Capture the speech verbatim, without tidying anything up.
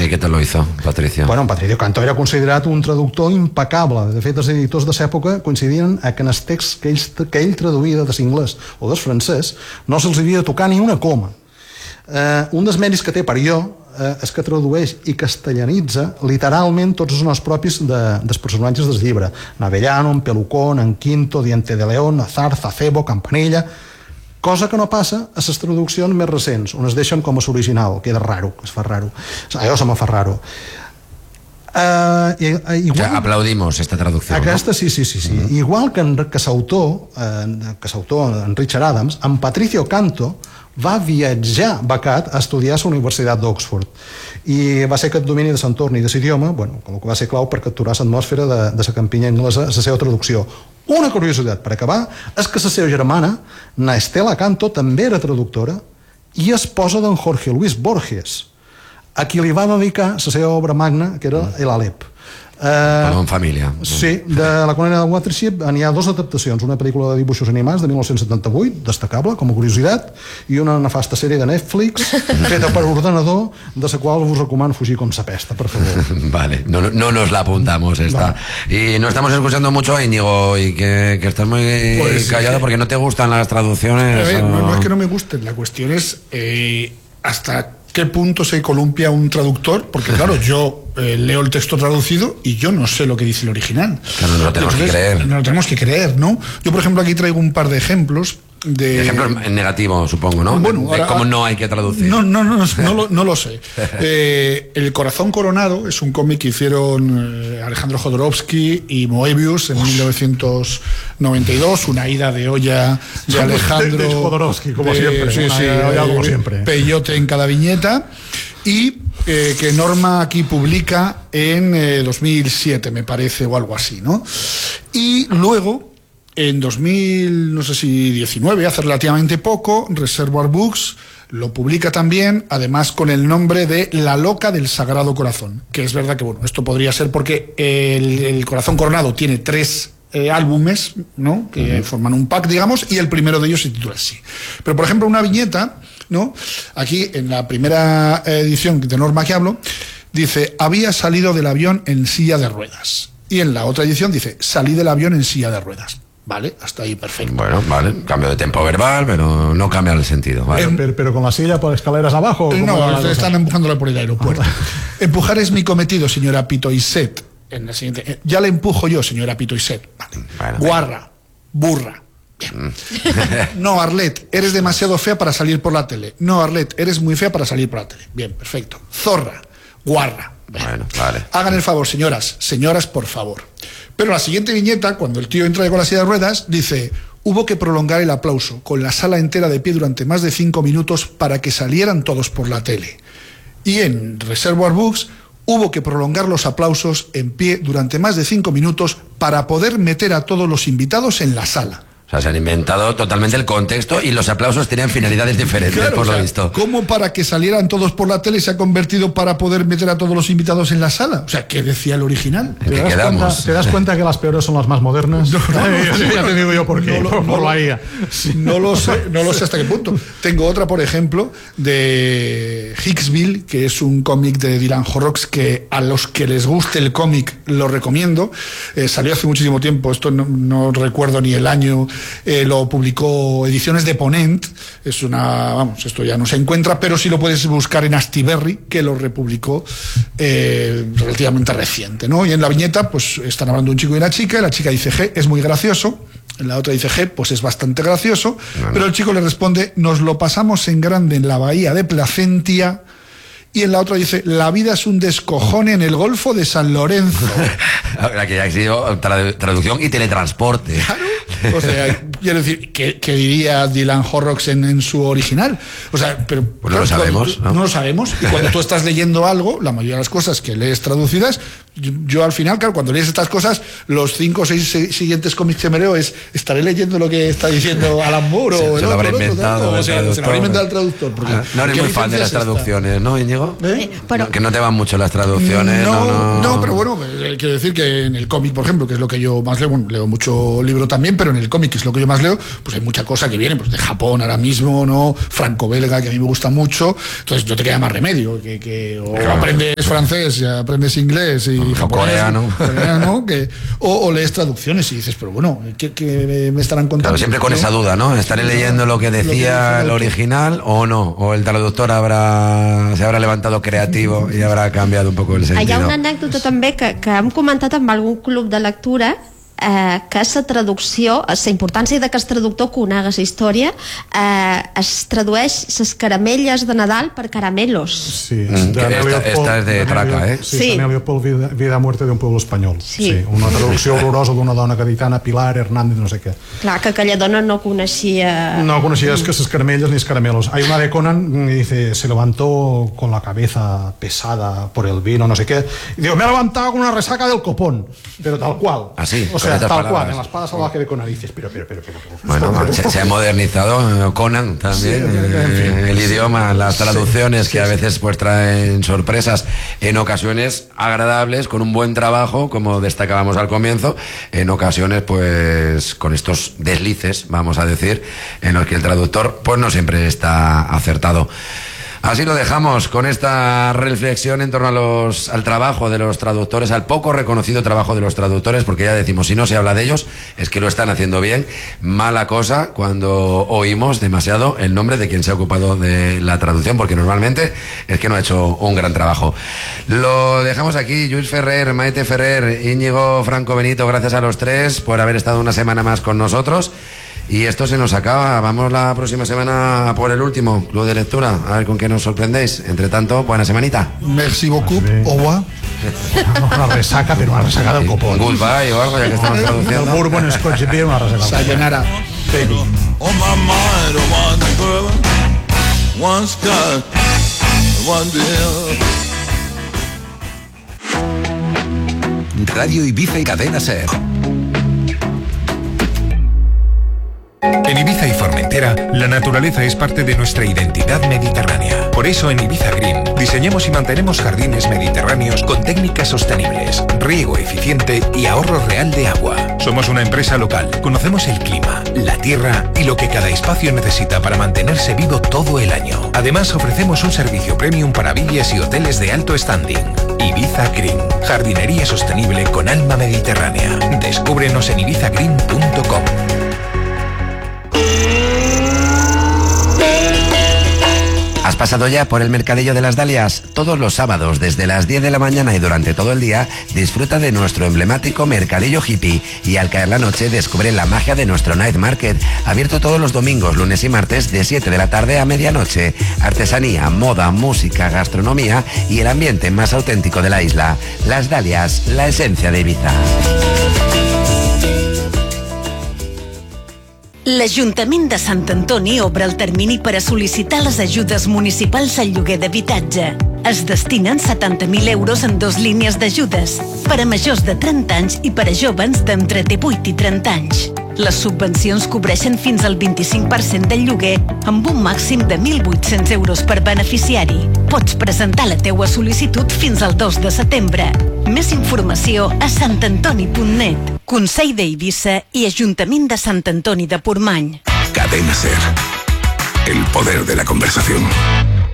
I què te lo hizo, Patricio? Bueno, en Patricio Canto era considerat un traductor impecable. De fet, els editors de l'època coincidien a que en els texts que ell, que ell traduïa de l'inglès o del francès no se'ls havia de tocar ni una coma. Eh, un dels mèrits que té per jo eh, és que tradueix i castellanitza literalment tots els noms propis de, dels personatges del llibre. Navellano, en Pelucón, en Quinto, Diente de León, Azarza, Cebo, Campanella... cosa que no passa a les traduccions més recents, on es deixen com a l'original, queda raro, es fa raro. Allò se me fa raro. Uh, igual, o sea, aplaudimos esta traducción, aquesta, ¿no? sí, sí, sí, sí. Uh-huh. Igual que, en, que l'autor eh, que l'autor en Richard Adams, en Patricio Canto va viatjar becat a estudiar a la Universitat d'Oxford i va ser aquest domini de l'entorn i de l'idioma, bueno, com que va ser clau per capturar l'atmosfera de, de la campinya anglesa a la seva traducció. Una curiositat per acabar és que la seva germana, na Estela Canto, també era traductora i esposa d'en Jorge Luis Borges, a qui li va dedicar la seva obra magna, que era El Alep. Uh, en família. Sí, de La colònia de Watership n'hi ha dues adaptacions, una pel·lícula de dibuixos animats de mil nou-cents setanta-vuit, destacable com a curiositat, i una nefasta sèrie de Netflix feta per ordenador, de la qual us recomano fugir com sa pesta, por favor. Vale, no, no nos la apuntamos esta. Vale. Y no estamos escuchando mucho a Íñigo, y que, que estás muy pues, callado porque no te gustan las traducciones. A ver, o... no, no es que no me gusten, la cuestión es eh, hasta qué punto se columpia un traductor, porque claro, yo eh, leo el texto traducido y yo no sé lo que dice el original. Claro, no lo tenemos Entonces, que creer. No lo tenemos que creer, ¿no? Yo, por ejemplo, aquí traigo un par de ejemplos. De... Ejemplos en negativo, supongo, ¿no? Bueno, de, de cómo no hay que traducir. No, no, no, no, no, lo, no lo sé. Eh, El corazón coronado es un cómic que hicieron eh, Alejandro Jodorowsky y Moebius en mil novecientos noventa y dos, una ida de olla de Alejandro. De, de Jodorowsky, como de, siempre. Sí, una sí, ida de olla, como siempre. Peyote en cada viñeta. Y eh, que Norma aquí publica en eh, dos mil siete, me parece, o algo así, ¿no? Y luego, en dos mil, no sé si diecinueve, hace relativamente poco, Reservoir Books lo publica también, además con el nombre de La loca del Sagrado Corazón, que es verdad que, bueno, esto podría ser porque el, el Corazón Coronado tiene tres eh, álbumes, ¿no?, que uh-huh. forman un pack, digamos, y el primero de ellos se titula así. Pero, por ejemplo, una viñeta, ¿no?, aquí en la primera edición de Norma que hablo, dice, había salido del avión en silla de ruedas. Y en la otra edición dice, salí del avión en silla de ruedas. Vale, hasta ahí perfecto. Bueno, vale, cambio de tempo verbal, pero no cambia el sentido. ¿Vale? Pero, pero, pero con la silla por escaleras abajo. No, están empujándole por el aeropuerto. Ah, vale. Empujar es mi cometido, señora Pitoiset. En la siguiente, ya le empujo yo, señora Pitoiset. Vale. Bueno, guarra, burra. Bien. No, Arlet, eres demasiado fea para salir por la tele. No, Arlet, eres muy fea para salir por la tele. Bien, perfecto. Zorra, guarra. Bien. Bueno, vale. Hagan el favor, señoras, señoras, por favor. Pero la siguiente viñeta, cuando el tío entra con la silla de ruedas, dice, hubo que prolongar el aplauso, con la sala entera de pie durante más de cinco minutos para que salieran todos por la tele. Y en Reservoir Books, hubo que prolongar los aplausos en pie durante más de cinco minutos para poder meter a todos los invitados en la sala. O sea, se han inventado totalmente el contexto y los aplausos tenían finalidades diferentes, claro, por o sea, lo visto. ¿Cómo para que salieran todos por la tele se ha convertido para poder meter a todos los invitados en la sala? O sea, ¿qué decía el original? ¿Te, das cuenta, ¿Te das cuenta que las peores son las más modernas? No, no, no, no, ya te digo yo por qué, no, por, por no, la I A. Sí. No lo sé, no lo sé hasta qué punto. Tengo otra, por ejemplo, de Hicksville, que es un cómic de Dylan Horrocks que a los que les guste el cómic lo recomiendo. Eh, salió hace muchísimo tiempo, esto no, no recuerdo ni el año. Eh, lo publicó Ediciones de Ponent, es una, vamos, esto ya no se encuentra, pero sí lo puedes buscar en Astiberri, que lo republicó eh, relativamente reciente, ¿no? Y en la viñeta, pues están hablando un chico y una chica, y la chica dice, G, es muy gracioso, en la otra dice, G, pues es bastante gracioso, no, no. Pero el chico le responde, nos lo pasamos en grande en la bahía de Placentia. Y en la otra dice, la vida es un descojone en el Golfo de San Lorenzo. Ahora que ya ha sido tra- traducción y teletransporte. Claro. O sea, quiero decir, ¿qué, qué diría Dylan Horrocks en, en su original? O sea, pero... Pues no claro, lo sabemos, ¿no? No lo sabemos. Y cuando tú estás leyendo algo, la mayoría de las cosas que lees traducidas, yo, yo al final, claro, cuando lees estas cosas, los cinco o seis siguientes cómics que me leo es, estaré leyendo lo que está diciendo Alan Moore se, o el se lo habrá inventado. O sea, se lo habrá inventado el traductor. Porque, ah, no eres muy fan de las traducciones, ¿no, Íñigo? ¿Eh? Pero, que no te van mucho las traducciones. No, no, no. no pero bueno, quiero decir que en el cómic, por ejemplo, que es lo que yo más leo, bueno, leo mucho libro también, pero en el cómic, que es lo que yo más leo, pues hay mucha cosa que viene pues de Japón ahora mismo, ¿no? Franco-belga, que a mí me gusta mucho. Entonces no te queda más remedio que, que o claro. aprendes francés, y aprendes inglés y o japonés, coreano, coreano que, o, o lees traducciones y dices, pero bueno, ¿qué, qué me estarán contando? Claro, siempre con ¿no? esa duda, ¿no? ¿Estaré leyendo lo que decía el original o no? ¿O el traductor habrá se habrá levantado creativo i habrà canviat un poco el sentido? Hi ha una anècdota també que, que hem comentat amb algun club de lectura, eh, que la traducció, la importància de que el traductor conega la història, eh, es tradueix les caramelles de Nadal per caramelos. Sí, mm, de esta, esta és de, de Traca, eh? Sí, sí. Leopold, vida, vida muerte de un pueblo espanyol. Sí. Sí, una traducció horrorosa d'una dona gaditana, Pilar Hernández, no sé què. Clar, que aquella dona no coneixia... No coneixia es que les caramellas ni els caramelos. Hay una de Conan, y dice, se levantó con la cabeza pesada por el vino, no sé qué. Y digo, me ha levantado con una resaca del copón. Pero tal cual. Así, o sea, tal palabras. cual, en la espada salvaje de Conan dices, pero, pero, pero, pero, pero. Bueno, pero, se, se ha modernizado Conan también, sí, en fin, el idioma, las traducciones sí, que sí, a veces pues traen sorpresas, en ocasiones agradables, con un buen trabajo, como destacábamos al comienzo, en ocasiones pues con estos deslices, vamos a decir, en los que el traductor pues no siempre está acertado. Así lo dejamos con esta reflexión en torno a los, al trabajo de los traductores, al poco reconocido trabajo de los traductores, porque ya decimos, si no se habla de ellos, es que lo están haciendo bien. Mala cosa cuando oímos demasiado el nombre de quien se ha ocupado de la traducción, porque normalmente es que no ha hecho un gran trabajo. Lo dejamos aquí. Lluís Ferrer, Maite Ferrer, Íñigo Franco Benito, gracias a los tres por haber estado una semana más con nosotros. Y esto se nos acaba. Vamos la próxima semana por el último Club de Lectura, a ver con qué nos sorprendéis. Entre tanto, buena semanita. Merci beaucoup, au revoir. Una resaca, pero una resaca del copón. Un goodbye o algo, ya que estamos traduciendo. El Bourbon Scotch Beer, una resaca. Sayonara. Baby. On my mind, one girl, one sky, one deal. Radio Ibiza y Cadena Ser. En Ibiza y Formentera, la naturaleza es parte de nuestra identidad mediterránea. Por eso en Ibiza Green diseñamos y mantenemos jardines mediterráneos con técnicas sostenibles, riego eficiente y ahorro real de agua. Somos una empresa local, conocemos el clima, la tierra y lo que cada espacio necesita para mantenerse vivo todo el año. Además ofrecemos un servicio premium para villas y hoteles de alto standing. Ibiza Green, jardinería sostenible con alma mediterránea. Descúbrenos en ibiza green punto com. ¿Has pasado ya por el Mercadillo de las Dalias? Todos los sábados, desde las diez de la mañana y durante todo el día, disfruta de nuestro emblemático Mercadillo Hippie y al caer la noche descubre la magia de nuestro Night Market, abierto todos los domingos, lunes y martes de siete de la tarde a medianoche. Artesanía, moda, música, gastronomía y el ambiente más auténtico de la isla. Las Dalias, la esencia de Ibiza. L'Ajuntament de Sant Antoni obre el termini per a sol·licitar les ajudes municipals al lloguer d'habitatge. Es destinen setanta mil euros en dos línies d'ajudes, per a majors de trenta anys i per a joves d'entre divuit i trenta anys. Les subvencions cobreixen fins al vint-i-cinc per cent del lloguer amb un màxim de mil vuit-cents euros per beneficiari. Pots presentar la teua sol·licitud fins al dos de setembre. Més informació a sant antoni punt net. Consell d'Eivissa i Ajuntament de Sant Antoni de Portmany. Cadena Ser. El poder de la conversación.